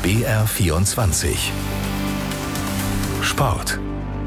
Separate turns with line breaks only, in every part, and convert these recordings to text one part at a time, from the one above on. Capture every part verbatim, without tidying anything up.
B R vierundzwanzig Sport.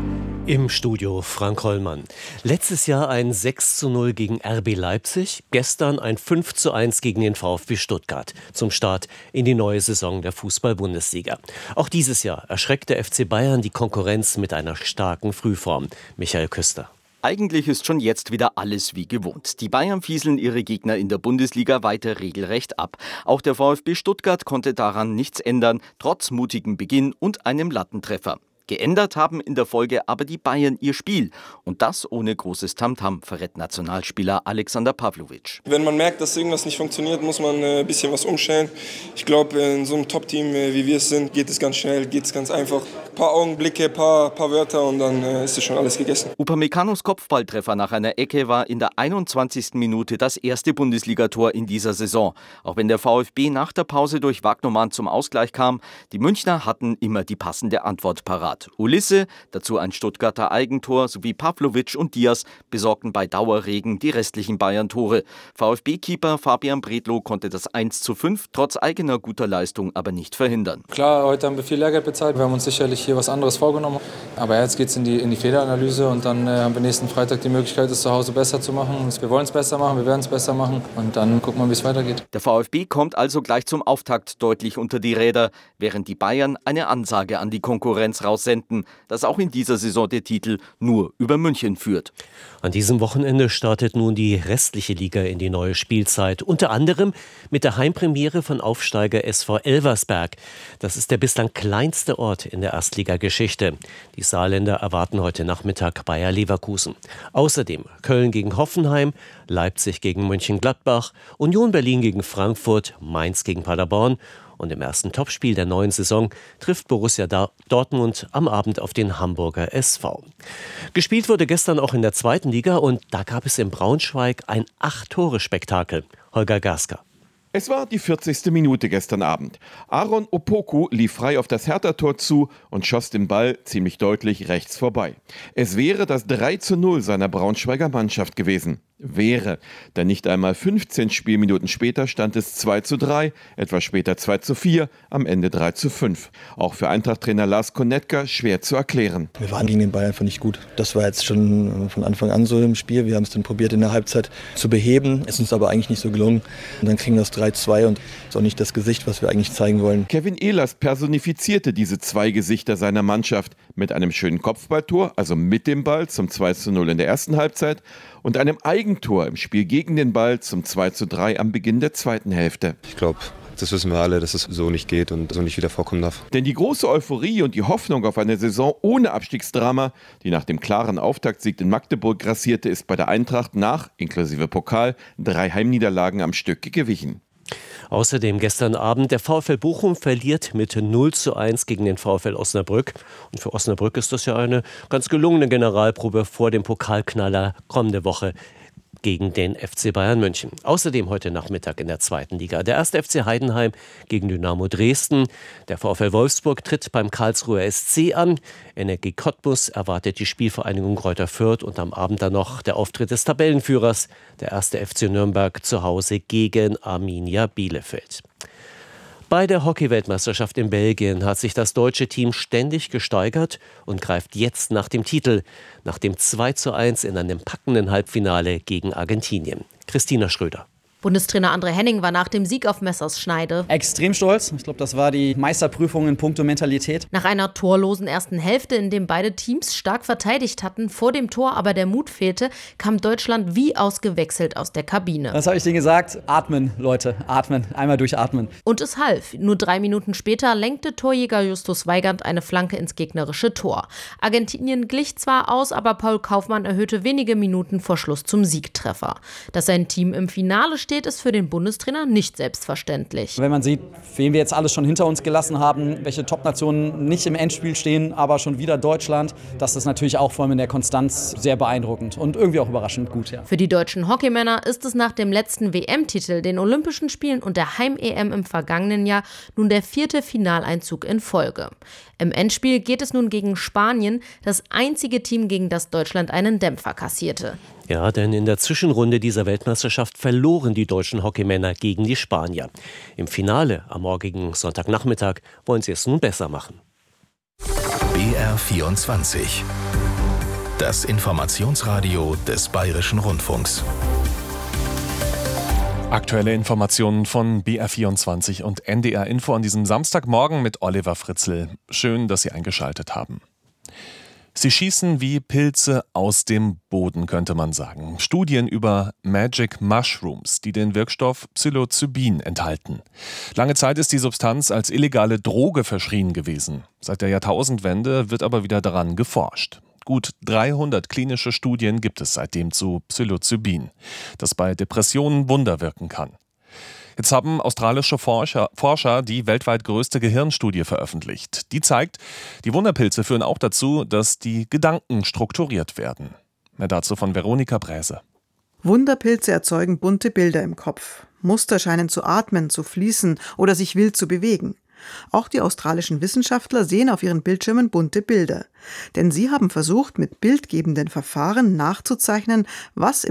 Im Studio Frank Hollmann. Letztes Jahr ein sechs zu null gegen R B Leipzig, gestern ein fünf zu eins gegen den VfB Stuttgart zum Start in die neue Saison der Fußball-Bundesliga. Auch dieses Jahr erschreckt der F C Bayern die Konkurrenz mit einer starken Frühform. Michael Küster.
Eigentlich ist schon jetzt wieder alles wie gewohnt. Die Bayern fieseln ihre Gegner in der Bundesliga weiter regelrecht ab. Auch der VfB Stuttgart konnte daran nichts ändern, trotz mutigem Beginn und einem Lattentreffer. Geändert haben in der Folge aber die Bayern ihr Spiel. Und das ohne großes Tamtam, verrät Nationalspieler Alexander Pavlovic.
Wenn man merkt, dass irgendwas nicht funktioniert, muss man ein bisschen was umstellen. Ich glaube, in so einem Top-Team, wie wir es sind, geht es ganz schnell, geht es ganz einfach. Ein paar Augenblicke, ein paar, paar Wörter und dann ist es schon alles gegessen.
Upamecano's Kopfballtreffer nach einer Ecke war in der einundzwanzigsten Minute das erste Bundesligator in dieser Saison. Auch wenn der VfB nach der Pause durch Wagnermann zum Ausgleich kam, die Münchner hatten immer die passende Antwort parat. Ulisse, dazu ein Stuttgarter Eigentor, sowie Pavlovic und Diaz besorgten bei Dauerregen die restlichen Bayern-Tore. VfB-Keeper Fabian Bredlow konnte das eins zu fünf trotz eigener guter Leistung aber nicht verhindern.
Klar, heute haben wir viel Lehrgeld bezahlt. Wir haben uns sicherlich hier was anderes vorgenommen. Aber jetzt geht es in die, in die Fehleranalyse und dann äh, haben wir nächsten Freitag die Möglichkeit, es zu Hause besser zu machen. Wir wollen es besser machen, wir werden es besser machen und dann gucken wir, wie es weitergeht.
Der VfB kommt also gleich zum Auftakt deutlich unter die Räder, während die Bayern eine Ansage an die Konkurrenz raus senden, dass auch in dieser Saison der Titel nur über München führt.
An diesem Wochenende startet nun die restliche Liga in die neue Spielzeit. Unter anderem mit der Heimpremiere von Aufsteiger S V Elversberg. Das ist der bislang kleinste Ort in der Erstligageschichte. Die Saarländer erwarten heute Nachmittag Bayer Leverkusen. Außerdem Köln gegen Hoffenheim, Leipzig gegen Mönchengladbach, Union Berlin gegen Frankfurt, Mainz gegen Paderborn. Und im ersten Topspiel der neuen Saison trifft Borussia Dortmund am Abend auf den Hamburger S V. Gespielt wurde gestern auch in der zweiten Liga und da gab es in Braunschweig ein acht-Tore-Spektakel. Holger Gasker.
Es war die vierzigste Minute gestern Abend. Aaron Opoku lief frei auf das Hertha-Tor zu und schoss den Ball ziemlich deutlich rechts vorbei. Es wäre das drei zu null seiner Braunschweiger Mannschaft gewesen. Wäre, denn nicht einmal fünfzehn Spielminuten später stand es zwei zu drei, etwas später zwei zu vier, am Ende drei zu fünf. Auch für Eintracht-Trainer Lars Konetka schwer zu erklären.
Wir waren gegen den Bayern einfach nicht gut. Das war jetzt schon von Anfang an so im Spiel. Wir haben es dann probiert in der Halbzeit zu beheben, ist uns aber eigentlich nicht so gelungen. Und dann kriegen wir das drei zu zwei und ist auch nicht das Gesicht, was wir eigentlich zeigen wollen.
Kevin Ehlers personifizierte diese zwei Gesichter seiner Mannschaft mit einem schönen Kopfballtor, also mit dem Ball zum zwei zu null in der ersten Halbzeit und einem Eigentor im Spiel gegen den Ball zum zwei zu drei am Beginn der zweiten Hälfte.
Ich glaube, das wissen wir alle, dass es so nicht geht und so nicht wieder vorkommen darf.
Denn die große Euphorie und die Hoffnung auf eine Saison ohne Abstiegsdrama, die nach dem klaren Auftaktsieg in Magdeburg grassierte, ist bei der Eintracht nach, inklusive Pokal, drei Heimniederlagen am Stück gewichen.
Außerdem gestern Abend, der VfL Bochum verliert mit null zu eins gegen den VfL Osnabrück. Und für Osnabrück ist das ja eine ganz gelungene Generalprobe vor dem Pokalknaller kommende Woche gegen den F C Bayern München. Außerdem heute Nachmittag in der zweiten Liga. Der erste F C Heidenheim gegen Dynamo Dresden. Der VfL Wolfsburg tritt beim Karlsruher S C an. Energie Cottbus erwartet die Spielvereinigung Greuther Fürth. Und am Abend dann noch der Auftritt des Tabellenführers, der erste F C Nürnberg, zu Hause gegen Arminia Bielefeld. Bei der Hockey-Weltmeisterschaft in Belgien hat sich das deutsche Team ständig gesteigert und greift jetzt nach dem Titel, nach dem zwei zu eins in einem packenden Halbfinale gegen Argentinien. Christina Schröder.
Bundestrainer André Henning war nach dem Sieg auf Messerschneide
extrem stolz. Ich glaube, das war die Meisterprüfung in puncto Mentalität.
Nach einer torlosen ersten Hälfte, in dem beide Teams stark verteidigt hatten, vor dem Tor aber der Mut fehlte, kam Deutschland wie ausgewechselt aus der Kabine.
Was habe ich denen gesagt? Atmen, Leute, atmen, einmal durchatmen.
Und es half. Nur drei Minuten später lenkte Torjäger Justus Weigand eine Flanke ins gegnerische Tor. Argentinien glich zwar aus, aber Paul Kaufmann erhöhte wenige Minuten vor Schluss zum Siegtreffer. Dass sein Team im Finale steht, ist für den Bundestrainer nicht selbstverständlich.
Wenn man sieht, wen wir jetzt alles schon hinter uns gelassen haben, welche Top-Nationen nicht im Endspiel stehen, aber schon wieder Deutschland, das ist natürlich auch vor allem in der Konstanz sehr beeindruckend und irgendwie auch überraschend gut. Ja.
Für die deutschen Hockeymänner ist es nach dem letzten W M-Titel, den Olympischen Spielen und der Heim-E M im vergangenen Jahr nun der vierte Finaleinzug in Folge. Im Endspiel geht es nun gegen Spanien, das einzige Team, gegen das Deutschland einen Dämpfer kassierte.
Ja, denn in der Zwischenrunde dieser Weltmeisterschaft verloren die deutschen Hockeymänner gegen die Spanier. Im Finale am morgigen Sonntagnachmittag wollen sie es nun besser machen.
B R vierundzwanzig. Das Informationsradio des Bayerischen Rundfunks.
Aktuelle Informationen von B R vierundzwanzig und N D R Info an diesem Samstagmorgen mit Oliver Fritzl. Schön, dass Sie eingeschaltet haben. Sie schießen wie Pilze aus dem Boden, könnte man sagen. Studien über Magic Mushrooms, die den Wirkstoff Psilocybin enthalten. Lange Zeit ist die Substanz als illegale Droge verschrien gewesen. Seit der Jahrtausendwende wird aber wieder daran geforscht. Gut dreihundert klinische Studien gibt es seitdem zu Psilocybin, das bei Depressionen Wunder wirken kann. Jetzt haben australische Forscher, Forscher die weltweit größte Gehirnstudie veröffentlicht. Die zeigt, die Wunderpilze führen auch dazu, dass die Gedanken strukturiert werden. Mehr dazu von Veronika Bräse.
Wunderpilze erzeugen bunte Bilder im Kopf. Muster scheinen zu atmen, zu fließen oder sich wild zu bewegen. Auch die australischen Wissenschaftler sehen auf ihren Bildschirmen bunte Bilder. Denn sie haben versucht, mit bildgebenden Verfahren nachzuzeichnen, was